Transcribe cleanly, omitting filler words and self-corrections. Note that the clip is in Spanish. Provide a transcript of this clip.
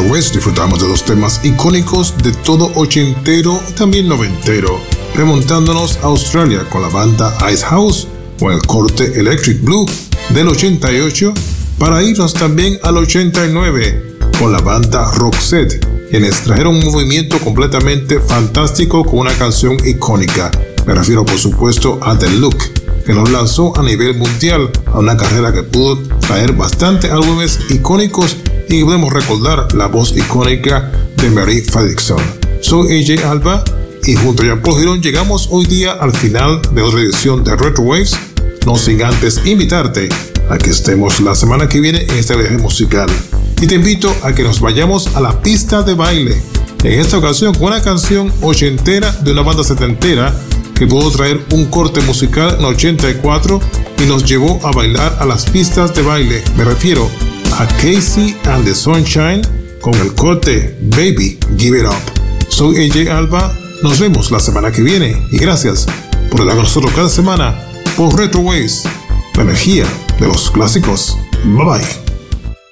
Waves disfrutamos de dos temas icónicos de todo ochentero y también noventero, remontándonos a Australia con la banda Icehouse con el corte Electric Blue del 88, para irnos también al 89 con la banda Roxette, quienes trajeron un movimiento completamente fantástico con una canción icónica. Me refiero por supuesto a The Look, que nos lanzó a nivel mundial a una carrera que pudo traer bastantes álbumes icónicos y podemos recordar la voz icónica de Mary Fredriksson. Soy AJ Alba y junto a Jean-Paul Girón llegamos hoy día al final de otra edición de Retro Waves, no sin antes invitarte a que estemos la semana que viene en este viaje musical. Y te invito a que nos vayamos a la pista de baile, en esta ocasión con una canción ochentera de una banda setentera que pudo traer un corte musical en 84 y nos llevó a bailar a las pistas de baile. Me refiero a Casey and the Sunshine con el corte Baby Give It Up. Soy AJ Alba, nos vemos la semana que viene y gracias por estar con nosotros cada semana por Retro Waves, la energía de los clásicos. Bye bye.